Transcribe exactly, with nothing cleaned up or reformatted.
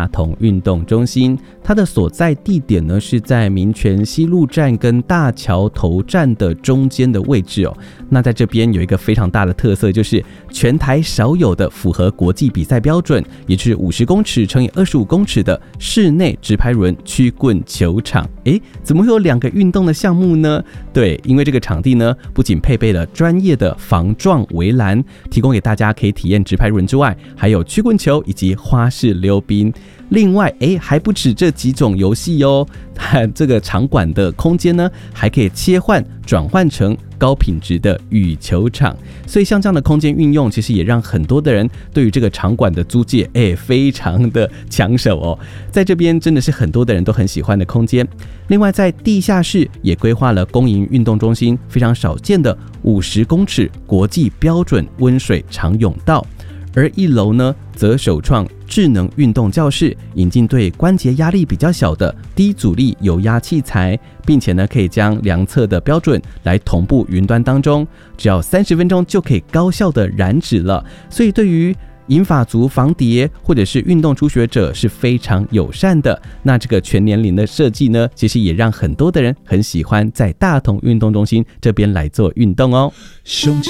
大同运动中心，它的所在地点呢是在民权西路站跟大桥头站的中间的位置哦。那在这边有一个非常大的特色，就是全台少有的符合国际比赛标准，也就是五十公尺乘以二十五公尺的室内直排轮曲棍球场。诶，怎么会有两个运动的项目呢？对，因为这个场地呢，不仅配备了专业的防撞围栏，提供给大家可以体验直排轮之外，还有曲棍球以及花式溜冰。另外，诶，还不止这几种游戏哦，这个场馆的空间呢，还可以切换转换成高品质的羽球场。所以像这样的空间运用，其实也让很多的人对于这个场馆的租借，诶，非常的抢手哦。在这边真的是很多的人都很喜欢的空间。另外，在地下室也规划了公营运动中心非常少见的五十公尺国际标准温水长泳道。而一楼呢，则首创智能运动教室，引进对关节压力比较小的低阻力有压器材，并且呢，可以将量测的标准来同步云端当中，只要三十分钟就可以高效的燃脂了。所以对于银发族、防跌或者是运动初学者是非常友善的。那这个全年龄的设计呢，其实也让很多的人很喜欢在大同运动中心这边来做运动哦。